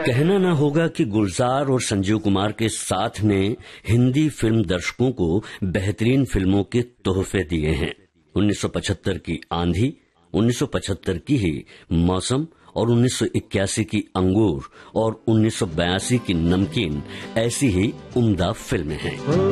कहना न होगा कि गुलजार और संजीव कुमार के साथ ने हिंदी फिल्म दर्शकों को बेहतरीन फिल्मों के तोहफे दिए हैं। 1975 की आंधी, 1975 की ही मौसम और 1981 की अंगूर और 1982 की नमकीन ऐसी ही उम्दा फिल्में हैं।